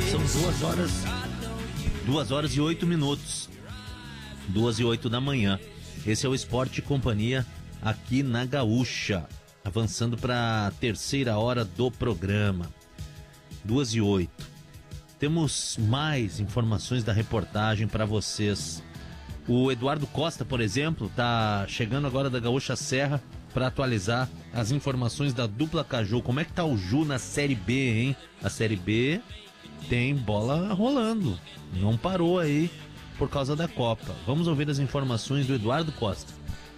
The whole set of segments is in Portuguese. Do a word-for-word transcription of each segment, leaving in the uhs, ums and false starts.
São duas horas, duas horas e oito minutos, duas e oito da manhã. Esse é o Esporte Companhia aqui na Gaúcha, avançando para a terceira hora do programa, duas e oito. Temos mais informações da reportagem para vocês. O Eduardo Costa, por exemplo, está chegando agora da Gaúcha Serra para atualizar as informações da dupla Caju. Como é que tá o Ju na Série B, hein? A Série B tem bola rolando, não parou aí por causa da Copa. Vamos ouvir as informações do Eduardo Costa.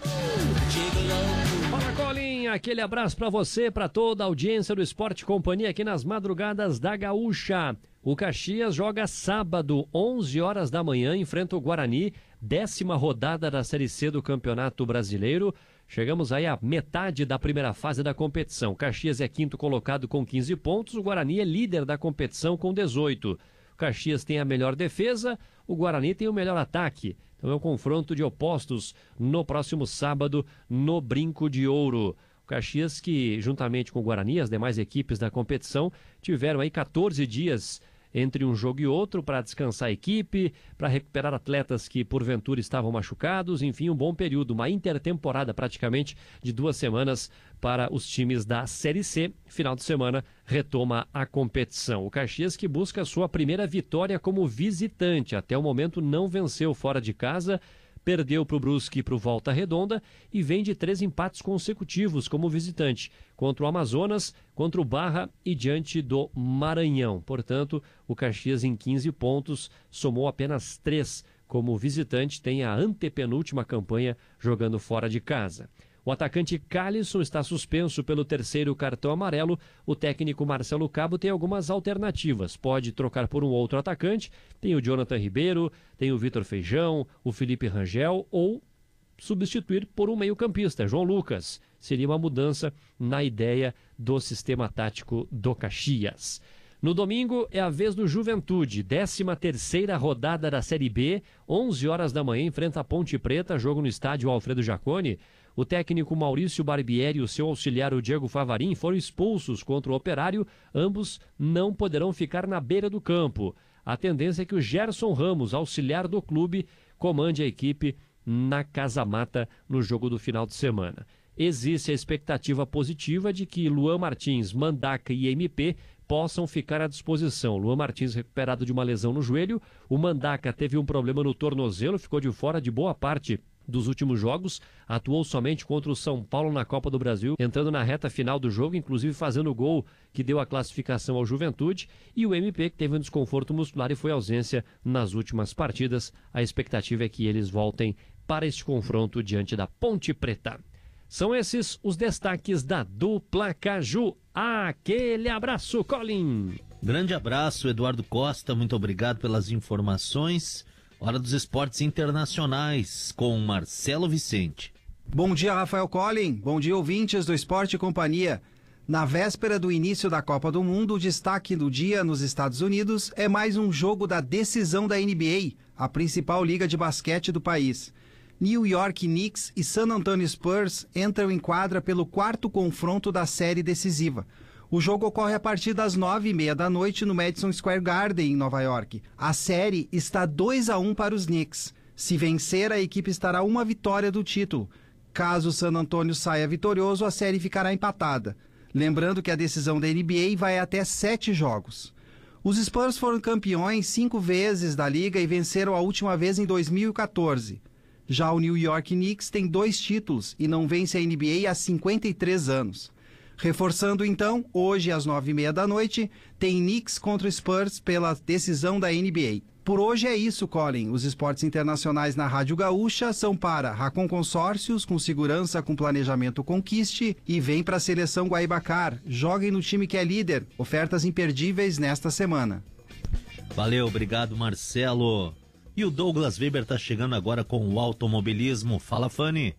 Fala, Colin, aquele abraço para você, para toda a audiência do Esporte Companhia aqui nas madrugadas da Gaúcha. O Caxias joga sábado, onze horas da manhã, enfrenta o Guarani, décima rodada da Série C do Campeonato Brasileiro. Chegamos aí à metade da primeira fase da competição. O Caxias é quinto colocado com quinze pontos, o Guarani é líder da competição com dezoito. O Caxias tem a melhor defesa, o Guarani tem o melhor ataque. Então é um confronto de opostos no próximo sábado no Brinco de Ouro. O Caxias que, juntamente com o Guarani, as demais equipes da competição, tiveram aí quatorze dias entre um jogo e outro para descansar a equipe, para recuperar atletas que porventura estavam machucados, enfim, um bom período, uma intertemporada praticamente de duas semanas para os times da Série C. Final de semana retoma a competição. O Caxias que busca a sua primeira vitória como visitante, até o momento não venceu fora de casa, perdeu para o Brusque e para o Volta Redonda e vem de três empates consecutivos como visitante, contra o Amazonas, contra o Barra e diante do Maranhão. Portanto, o Caxias em quinze pontos somou apenas três como visitante, tem a antepenúltima campanha jogando fora de casa. O atacante Calisson está suspenso pelo terceiro cartão amarelo. O técnico Marcelo Cabo tem algumas alternativas. Pode trocar por um outro atacante. Tem o Jonathan Ribeiro, tem o Vitor Feijão, o Felipe Rangel, ou substituir por um meio-campista, João Lucas. Seria uma mudança na ideia do sistema tático do Caxias. No domingo é a vez do Juventude, décima terceira rodada da Série B, onze horas da manhã, enfrenta a Ponte Preta, jogo no estádio Alfredo Jaconi. O técnico Maurício Barbieri e o seu auxiliar, o Diego Favarin, foram expulsos contra o Operário. Ambos não poderão ficar na beira do campo. A tendência é que o Gerson Ramos, auxiliar do clube, comande a equipe na Casa Mata no jogo do final de semana. Existe a expectativa positiva de que Luan Martins, Mandaca e M P possam ficar à disposição. Luan Martins recuperado de uma lesão no joelho, o Mandaca teve um problema no tornozelo, ficou de fora de boa parte dos últimos jogos, atuou somente contra o São Paulo na Copa do Brasil, entrando na reta final do jogo, inclusive fazendo o gol que deu a classificação ao Juventude, e o M P que teve um desconforto muscular e foi ausência nas últimas partidas. A expectativa é que eles voltem para este confronto diante da Ponte Preta. São esses os destaques da dupla Caju. Aquele abraço, Colin! Grande abraço, Eduardo Costa, muito obrigado pelas informações. Hora dos esportes internacionais, com Marcelo Vicente. Bom dia, Rafael Colin. Bom dia, ouvintes do Esporte Companhia. Na véspera do início da Copa do Mundo, o destaque do dia nos Estados Unidos é mais um jogo da decisão da N B A, a principal liga de basquete do país. New York Knicks e San Antonio Spurs entram em quadra pelo quarto confronto da série decisiva. O jogo ocorre a partir das nove e meia da noite no Madison Square Garden, em Nova York. A série está dois a um para os Knicks. Se vencer, a equipe estará a uma vitória do título. Caso o San Antonio saia vitorioso, a série ficará empatada. Lembrando que a decisão da N B A vai até sete jogos. Os Spurs foram campeões cinco vezes da liga e venceram a última vez em dois mil e quatorze. Já o New York Knicks tem dois títulos e não vence a N B A há cinquenta e três anos. Reforçando então, hoje às nove e meia da noite, tem Knicks contra Spurs pela decisão da N B A. Por hoje é isso, Colin. Os esportes internacionais na Rádio Gaúcha são para Racon Consórcios, com segurança, com planejamento Conquiste, e vem para a seleção Guaibacar. Joguem no time que é líder. Ofertas imperdíveis nesta semana. Valeu, obrigado, Marcelo. E o Douglas Weber está chegando agora com o automobilismo. Fala, Fanny.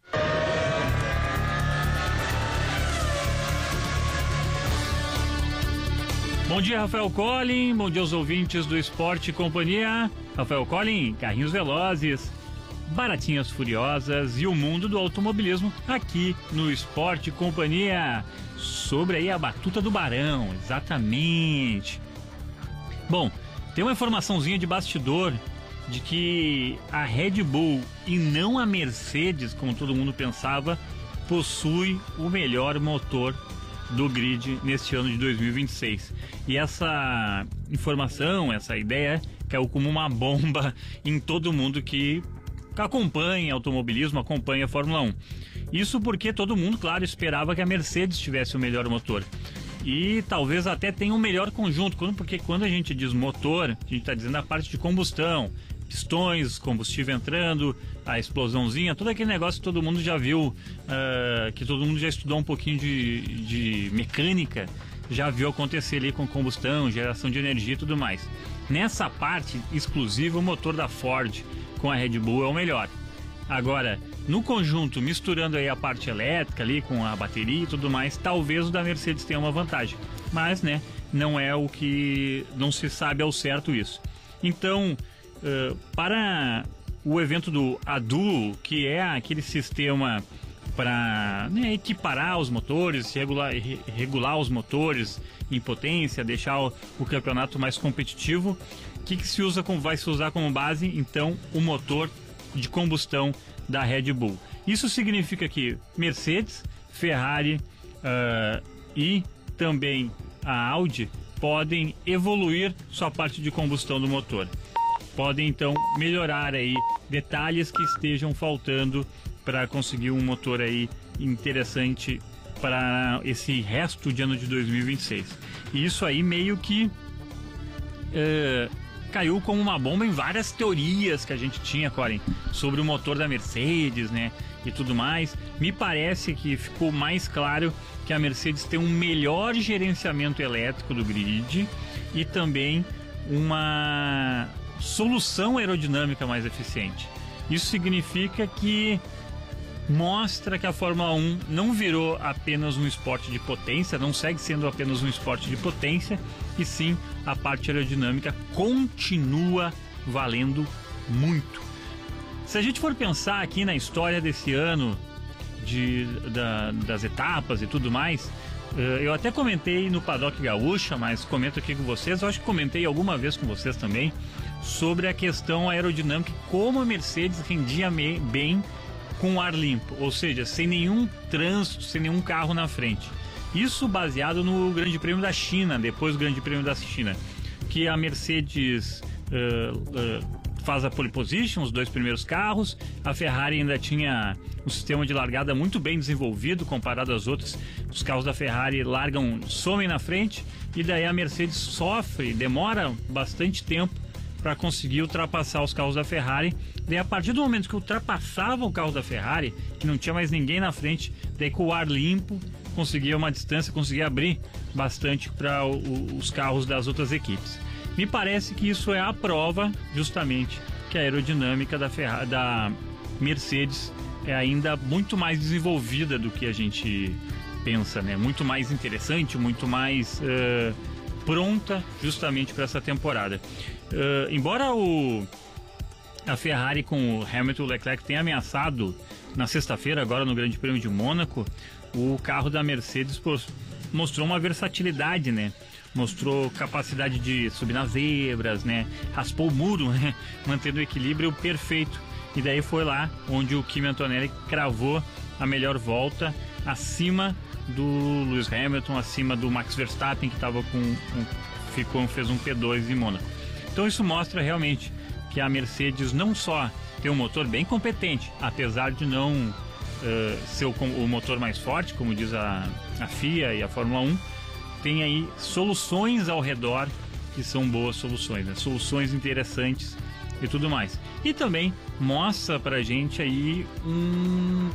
Bom dia, Rafael Colin. Bom dia aos ouvintes do Esporte Companhia. Rafael Colin, carrinhos velozes, baratinhas furiosas e o mundo do automobilismo aqui no Esporte Companhia. Sobre aí a batuta do Barão, exatamente. Bom, tem uma informaçãozinha de bastidor de que a Red Bull e não a Mercedes, como todo mundo pensava, possui o melhor motor do grid neste ano de dois mil e vinte e seis. E essa informação, essa ideia caiu como uma bomba em todo mundo que acompanha automobilismo, acompanha a Fórmula um. Isso porque todo mundo, claro, esperava que a Mercedes tivesse o melhor motor. E talvez até tenha um melhor conjunto, porque quando a gente diz motor, a gente está dizendo a parte de combustão, pistões, combustível entrando, a explosãozinha, todo aquele negócio que todo mundo já viu, uh, que todo mundo já estudou um pouquinho de, de mecânica, já viu acontecer ali com combustão, geração de energia e tudo mais. Nessa parte exclusiva, o motor da Ford com a Red Bull é o melhor. Agora, no conjunto, misturando aí a parte elétrica ali com a bateria e tudo mais, talvez o da Mercedes tenha uma vantagem. Mas, né, não é o que... não se sabe ao certo isso. Então, uh, para o evento do A D U, que é aquele sistema para, né, equiparar os motores, regular, regular os motores em potência, deixar o, o campeonato mais competitivo, o que, que se usa como, vai se usar como base? Então, o motor de combustão da Red Bull. Isso significa que Mercedes, Ferrari uh, e também a Audi podem evoluir sua parte de combustão do motor. Podem então melhorar aí detalhes que estejam faltando para conseguir um motor aí interessante para esse resto de ano de dois mil e vinte e seis. E isso aí meio que uh, caiu como uma bomba em várias teorias que a gente tinha, Corin, sobre o motor da Mercedes, né, e tudo mais. Me parece que ficou mais claro que a Mercedes tem um melhor gerenciamento elétrico do grid e também uma solução aerodinâmica mais eficiente. Isso significa que mostra que a Fórmula um não virou apenas um esporte de potência, não segue sendo apenas um esporte de potência, e sim a parte aerodinâmica continua valendo muito. Se a gente for pensar aqui na história desse ano, de, da, das etapas e tudo mais, eu até comentei no Paddock Gaúcha, mas comento aqui com vocês, eu acho que comentei alguma vez com vocês também, sobre a questão aerodinâmica, como a Mercedes rendia bem com ar limpo, ou seja, sem nenhum trânsito, sem nenhum carro na frente. Isso baseado no Grande Prêmio da China, depois do Grande Prêmio da China, que a Mercedes uh, uh, faz a pole position, os dois primeiros carros, a Ferrari ainda tinha um sistema de largada muito bem desenvolvido comparado às outras. Os carros da Ferrari largam, somem na frente, e daí a Mercedes sofre, demora bastante tempo para conseguir ultrapassar os carros da Ferrari. Daí, a partir do momento que ultrapassava o carro da Ferrari, que não tinha mais ninguém na frente, daí com o ar limpo conseguia uma distância, conseguia abrir bastante para os carros das outras equipes. Me parece que isso é a prova justamente que a aerodinâmica da, Ferrari, da Mercedes é ainda muito mais desenvolvida do que a gente pensa, né? Muito mais interessante, muito mais uh, pronta justamente para essa temporada. Uh, embora o, a Ferrari com o Hamilton e o Leclerc tenha ameaçado na sexta-feira, agora no Grande Prêmio de Mônaco, o carro da Mercedes mostrou uma versatilidade, né? Mostrou capacidade de subir nas zebras, né? Raspou o muro, né? Mantendo o equilíbrio perfeito. E daí foi lá onde o Kimi Antonelli cravou a melhor volta, acima do Lewis Hamilton, acima do Max Verstappen, que tava com um, ficou, fez um P dois em Mônaco. Então isso mostra realmente que a Mercedes não só tem um motor bem competente, apesar de não uh, ser o, o motor mais forte, como diz a, a F I A e a Fórmula um, tem aí soluções ao redor que são boas soluções, né? Soluções interessantes e tudo mais. E também mostra pra gente aí um...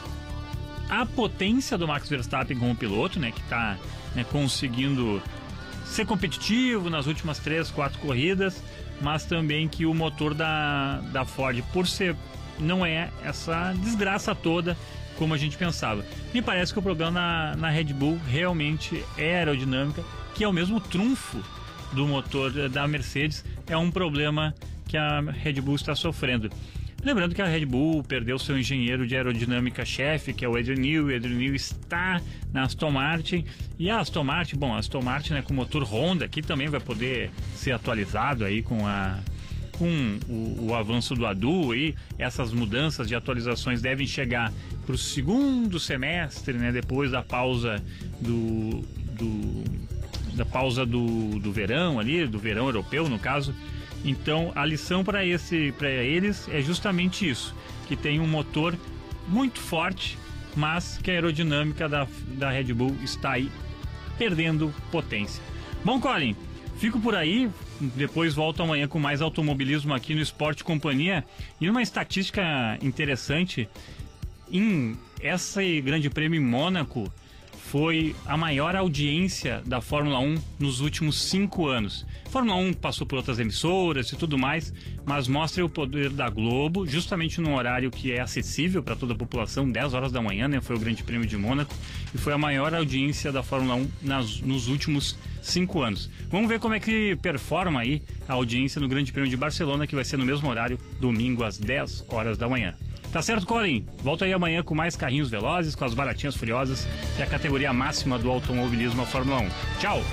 a potência do Max Verstappen como piloto, né? Que tá, né, conseguindo ser competitivo nas últimas três, quatro corridas, mas também que o motor da, da Ford, por ser, não é essa desgraça toda como a gente pensava. Me parece que o problema na, na Red Bull realmente é a aerodinâmica, que é o mesmo trunfo do motor da Mercedes, é um problema que a Red Bull está sofrendo. Lembrando que a Red Bull perdeu seu engenheiro de aerodinâmica-chefe, que é o Adrian Newey. O Adrian Newey está na Aston Martin. E a Aston Martin, bom, a Aston Martin, né, com motor Honda, que também vai poder ser atualizado aí com, a, com o, o avanço do Adu. E essas mudanças de atualizações devem chegar para o segundo semestre, né, depois da pausa do, do, da pausa do, do verão ali, do verão europeu, no caso. Então, a lição para esse, para eles é justamente isso, que tem um motor muito forte, mas que a aerodinâmica da, da Red Bull está aí perdendo potência. Bom, Colin, fico por aí, depois volto amanhã com mais automobilismo aqui no Esporte Companhia. E uma estatística interessante, em esse Grande Prêmio em Mônaco, foi a maior audiência da Fórmula um nos últimos cinco anos. A Fórmula um passou por outras emissoras e tudo mais, mas mostra o poder da Globo, justamente num horário que é acessível para toda a população, dez horas da manhã, né? Foi o Grande Prêmio de Mônaco, e foi a maior audiência da Fórmula um nas, nos últimos cinco anos. Vamos ver como é que performa aí a audiência no Grande Prêmio de Barcelona, que vai ser no mesmo horário, domingo às dez horas da manhã. Tá certo, Colin? Volto aí amanhã com mais carrinhos velozes, com as baratinhas furiosas, que é a categoria máxima do automobilismo, a Fórmula um. Tchau!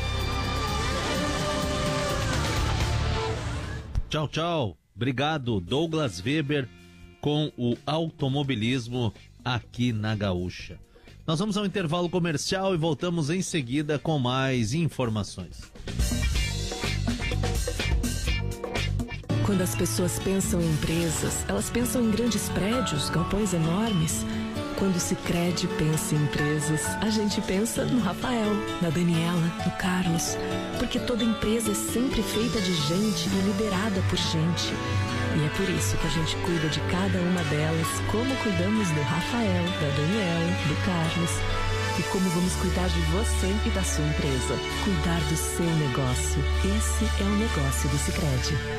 Tchau, tchau. Obrigado, Douglas Weber, com o automobilismo aqui na Gaúcha. Nós vamos ao intervalo comercial e voltamos em seguida com mais informações. Quando as pessoas pensam em empresas, elas pensam em grandes prédios, galpões enormes. Quando o Sicredi pensa em empresas, a gente pensa no Rafael, na Daniela, no Carlos. Porque toda empresa é sempre feita de gente e liderada por gente. E é por isso que a gente cuida de cada uma delas, como cuidamos do Rafael, da Daniela, do Carlos. E como vamos cuidar de você e da sua empresa. Cuidar do seu negócio. Esse é o negócio do Sicredi.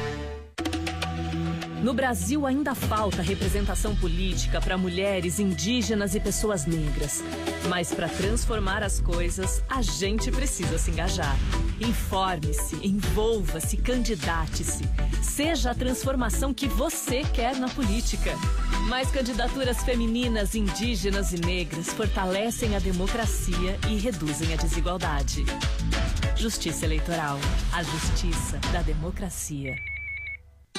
No Brasil ainda falta representação política para mulheres, indígenas e pessoas negras. Mas para transformar as coisas, a gente precisa se engajar. Informe-se, envolva-se, candidate-se. Seja a transformação que você quer na política. Mais candidaturas femininas, indígenas e negras fortalecem a democracia e reduzem a desigualdade. Justiça Eleitoral. A justiça da democracia.